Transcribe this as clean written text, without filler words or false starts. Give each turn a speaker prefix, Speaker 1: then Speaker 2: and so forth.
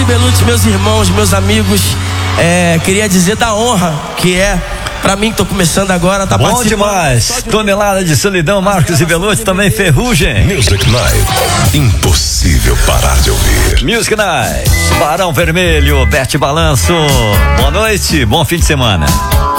Speaker 1: Belucci, meus irmãos, meus amigos, queria dizer da honra que é pra mim que tô começando agora, tá
Speaker 2: bom demais. Tonelada de solidão, Marcos e Belucci, também Ferrugem.
Speaker 3: Music Night, impossível parar de ouvir.
Speaker 2: Music Night, Barão Vermelho, Bete Balanço. Boa noite, bom fim de semana.